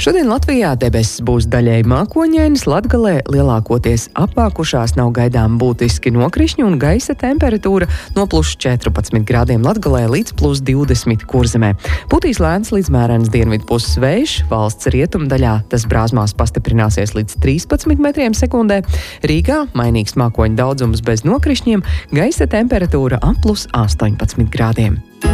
Šodien Latvijā debesis būs daļēji mākoņainas, Latgalē lielākoties apākušās, nav gaidām būtiski nokrišņi un gaisa temperatūra no +14 grādiem Latgalē līdz +20 Kurzemē. Putīs lēns līdz mērens dienvidu puses vējš, valsts rietumdaļā tas brāzmās pastiprināsies līdz 13 metriem sekundē. Rīgā mainīgs mākoņu daudzums bez nokrišņiem, gaisa temperatūra ap +18 grādiem.